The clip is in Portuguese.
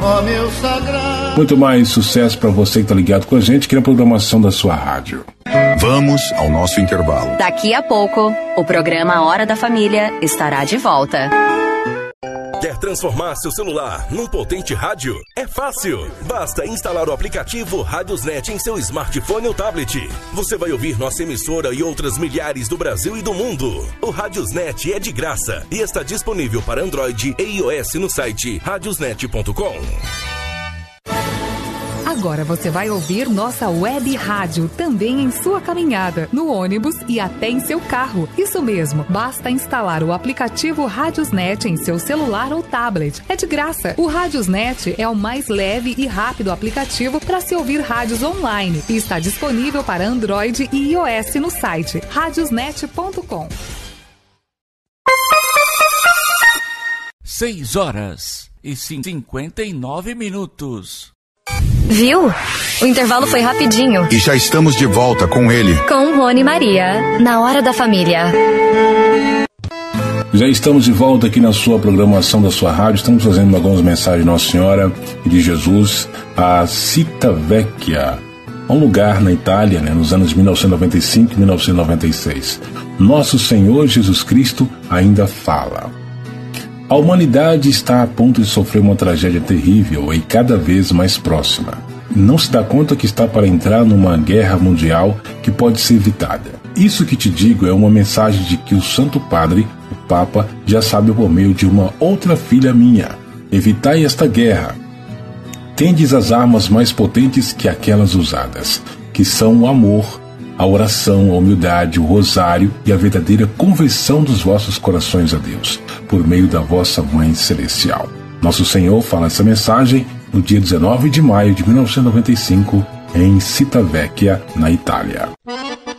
Ó meu sagrado. Muito mais sucesso para você que está ligado com a gente, que é a programação da sua rádio. Vamos ao nosso intervalo. Daqui a pouco, o programa Hora da Família estará de volta. Quer transformar seu celular num potente rádio? É fácil! Basta instalar o aplicativo Radiosnet em seu smartphone ou tablet. Você vai ouvir nossa emissora e outras milhares do Brasil e do mundo. O Radiosnet é de graça e está disponível para Android e iOS no site radiosnet.com. Agora você vai ouvir nossa web rádio também em sua caminhada, no ônibus e até em seu carro. Isso mesmo, basta instalar o aplicativo Radiosnet em seu celular ou tablet. É de graça. O Radiosnet é o mais leve e rápido aplicativo para se ouvir rádios online e está disponível para Android e iOS no site radiosnet.com. 6h59. Viu? O intervalo foi rapidinho. E já estamos de volta com ele. Com Rony e Maria, na Hora da Família. Já estamos de volta aqui na sua programação da sua rádio. Estamos fazendo algumas mensagens de Nossa Senhora e de Jesus a Civitavecchia, um lugar na Itália, nos anos 1995 e 1996. Nosso Senhor Jesus Cristo ainda fala. A humanidade está a ponto de sofrer uma tragédia terrível e cada vez mais próxima. Não se dá conta que está para entrar numa guerra mundial que pode ser evitada. Isso que te digo é uma mensagem de que o Santo Padre, o Papa, já sabe por meio de uma outra filha minha. Evitai esta guerra. Tendes as armas mais potentes que aquelas usadas, que são o amor, a oração, a humildade, o rosário e a verdadeira conversão dos vossos corações a Deus, por meio da vossa Mãe Celestial. Nosso Senhor fala essa mensagem no dia 19 de maio de 1995, em Civitavecchia, na Itália.